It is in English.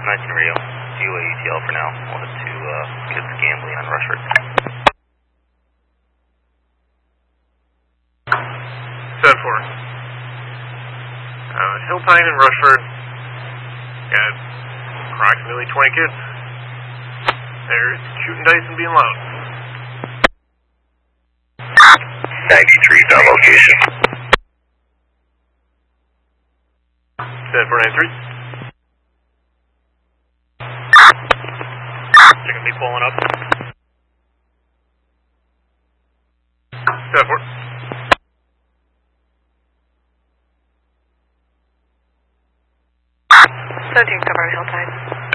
19 Rio, DOA ETL for now. Wanted to get the gambling on Rushford. 7-4. Hillpine and Rushford got approximately 20 kids. They're shooting dice and being loud. 93, that location. 7493. They're going to be pulling up. 7-4. So do you cover Hilltide?